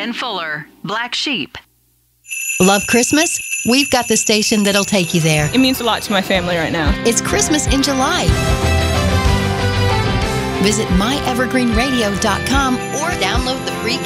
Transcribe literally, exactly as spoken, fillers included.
Ben Fuller, Black Sheep. Love Christmas? We've got the station that'll take you there. It means a lot to my family right now. It's Christmas in July. Visit my evergreen radio dot com or download the free